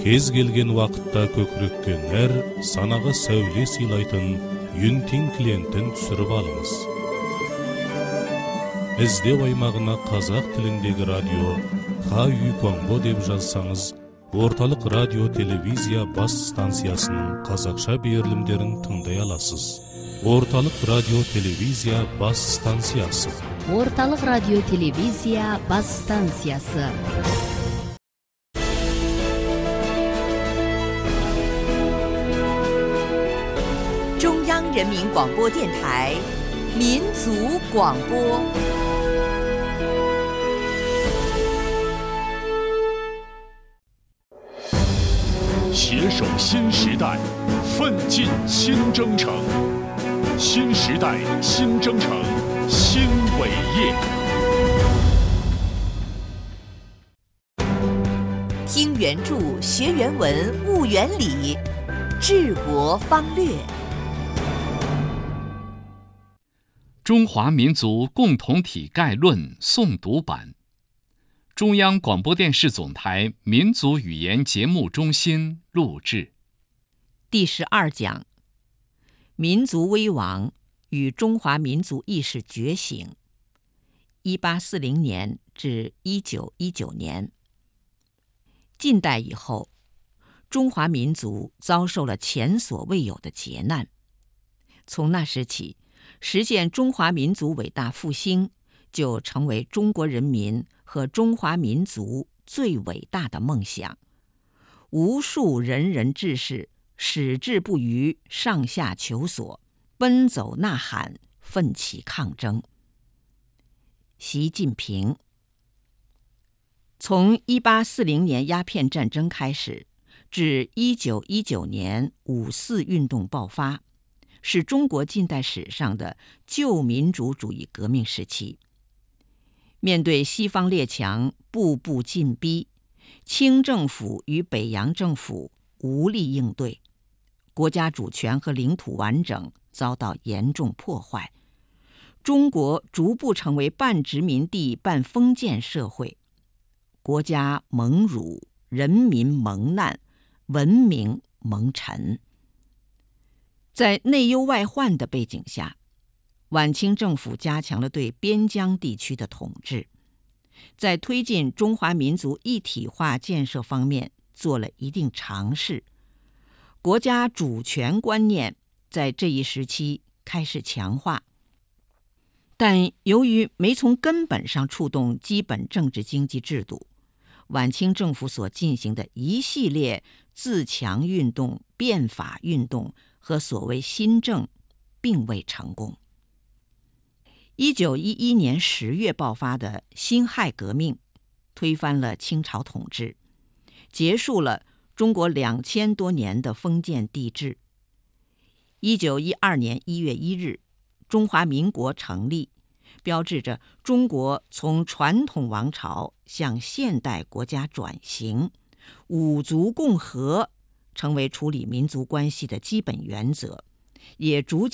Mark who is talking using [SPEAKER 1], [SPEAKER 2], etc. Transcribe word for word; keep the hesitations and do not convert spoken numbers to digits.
[SPEAKER 1] Kez kelgen uақытта көкіреккен әр санаға сәуле сыйлайтын Юнтин клиенттен түсіріп алыңыз. Іздеу аймағына қазақ тіліндегі радио Ха Үй Конго деп жазсаңыз, орталық радио телевизия бас станциясының қазақша берілімдерін тыңдай аласыз. Орталық радио телевизия бас станциясы.
[SPEAKER 2] Орталық радио телевизия бас станциясы.
[SPEAKER 3] 中央人民广播电台民族广播。
[SPEAKER 4] 携手新时代，奋进新征程。新时代，新征程，新伟业。
[SPEAKER 3] 听原著，学原文，悟原理，治国方略。
[SPEAKER 5] 中华民族共同体概论诵读版，中央广播电视总台民族语言节目中心录制。
[SPEAKER 3] 第十二讲：民族危亡与中华民族意识觉醒。一八四零年至一九一九年。近代以后，中华民族遭受了前所未有的劫难。从那时起，实现中华民族伟大复兴就成为中国人民和中华民族最伟大的梦想。无数仁人志士矢志不渝，上下求索，奔走呐喊，奋起抗争。习近平。从一八四零年鸦片战争开始，至一九一九年五四运动爆发，是中国近代史上的旧民主主义革命时期。面对西方列强步步进逼，清政府与北洋政府无力应对，国家主权和领土完整遭到严重破坏，中国逐步成为半殖民地半封建社会，国家蒙辱，人民蒙难，文明蒙尘。在内忧外患的背景下，晚清政府加强了对边疆地区的统治，在推进中华民族一体化建设方面做了一定尝试。国家主权观念在这一时期开始强化，但由于没从根本上触动基本政治经济制度，晚清政府所进行的一系列自强运动、变法运动和所谓新政并未成功。一九一一年十月爆发的辛亥革命，推翻了清朝统治，结束了中国两千多年的封建帝制。一九一二年一月一日，中华民国成立，标志着中国从传统王朝向现代国家转型，五族共和成为处理民族关系的基本原则，也逐渐